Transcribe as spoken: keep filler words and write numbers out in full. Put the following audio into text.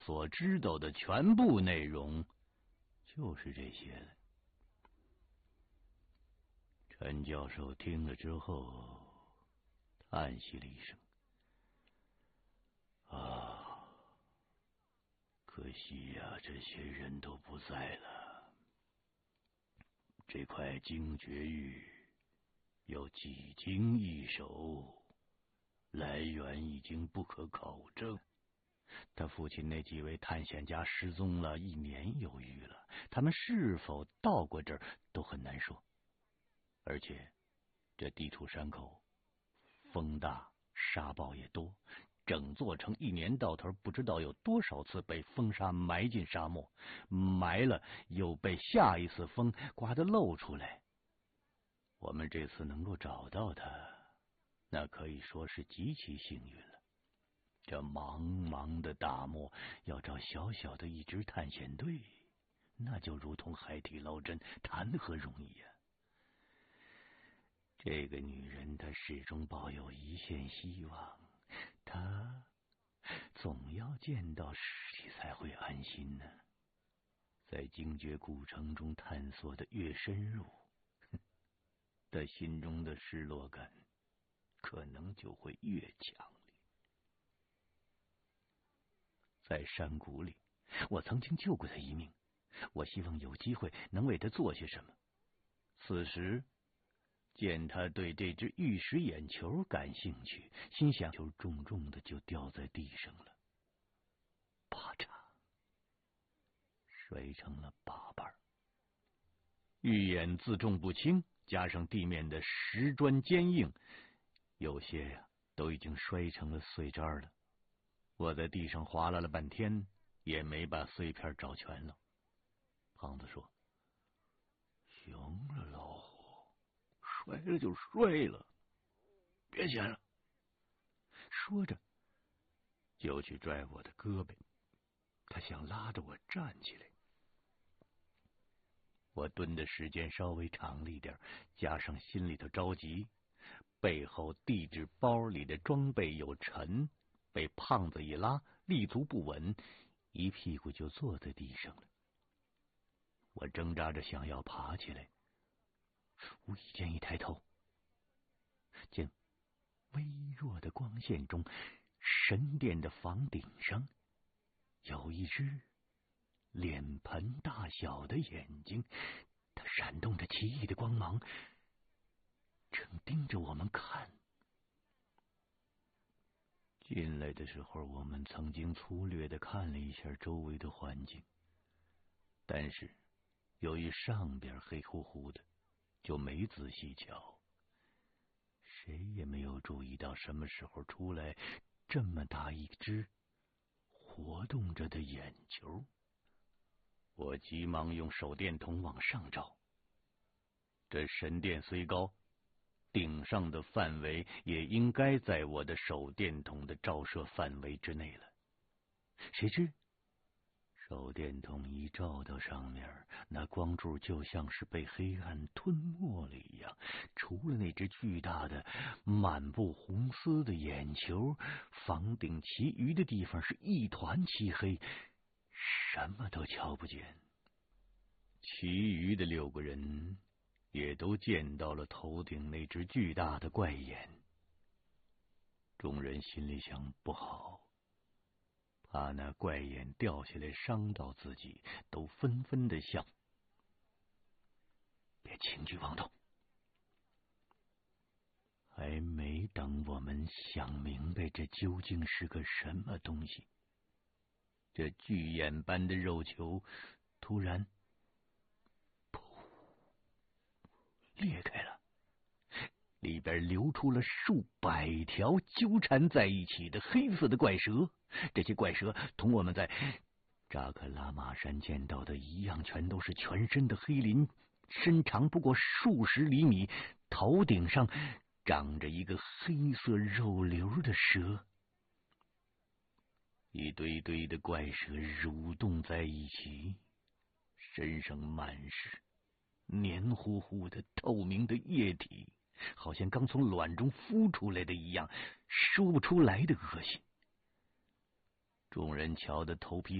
所知道的全部内容就是这些了。陈教授听了之后叹息了一声：“啊，可惜呀、啊，这些人都不在了。这块精绝玉有几经易手，来源已经不可考证。他父亲那几位探险家失踪了一年有余了，他们是否到过这儿都很难说。而且这地处山口，风大沙暴也多，整座城一年到头不知道有多少次被风沙埋进沙漠，埋了又被下一次风刮得露出来。我们这次能够找到它，那可以说是极其幸运了。这茫茫的大漠要找小小的一支探险队，那就如同海底捞针，谈何容易呀、啊！这个女人她始终抱有一线希望，她总要见到尸体才会安心呢。在精绝古城中探索的越深入，她心中的失落感可能就会越强烈。在山谷里，我曾经救过他一命，我希望有机会能为他做些什么。此时见他对这只玉石眼球感兴趣，心想球重重的就掉在地上了，啪嚓，摔成了八瓣。玉眼自重不轻，加上地面的石砖坚硬，有些呀、啊、都已经摔成了碎渣了。我在地上划拉了半天，也没把碎片找全了。胖子说：“行了，老虎，摔了就摔了，别捡了。”说着就去拽我的胳膊，他想拉着我站起来。我蹲的时间稍微长了一点，加上心里头着急，背后地质包里的装备有沉，被胖子一拉，立足不稳，一屁股就坐在地上了。我挣扎着想要爬起来，无意间一抬头，见微弱的光线中，神殿的房顶上有一只脸盆大小的眼睛，它闪动着奇异的光芒，正盯着我们看。进来的时候，我们曾经粗略的看了一下周围的环境，但是由于上边黑乎乎的，就没仔细瞧。谁也没有注意到什么时候出来这么大一只活动着的眼球。我急忙用手电筒往上照，这神殿虽高，顶上的范围也应该在我的手电筒的照射范围之内了。谁知手电筒一照到上面，那光柱就像是被黑暗吞没了一样，除了那只巨大的满布红丝的眼球，房顶其余的地方是一团漆黑，什么都瞧不见。其余的六个人也都见到了头顶那只巨大的怪眼。众人心里想，不好，怕那怪眼掉下来伤到自己，都纷纷的想别轻举妄动。还没等我们想明白这究竟是个什么东西，这巨眼般的肉球突然噗裂开了，里边流出了数百条纠缠在一起的黑色的怪蛇。这些怪蛇同我们在扎克拉玛山见到的一样，全都是全身的黑鳞，身长不过数十厘米，头顶上长着一个黑色肉瘤的蛇。一堆堆的怪蛇蠕动在一起，身上满是黏糊糊的透明的液体，好像刚从卵中孵出来的一样，说不出来的恶心。 众人瞧得头皮